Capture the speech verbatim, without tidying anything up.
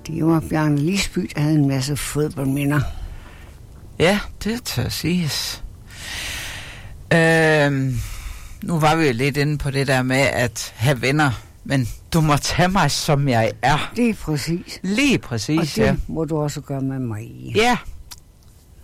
Det var Bjarne Lisby, der havde en masse fodboldminder. Ja, det tør siges. Øhm, nu var vi jo lidt inde på det der med at have venner, men du må tage mig, som jeg er. Det er præcis. Lige præcis, Og det ja. må du også gøre med mig. Ja.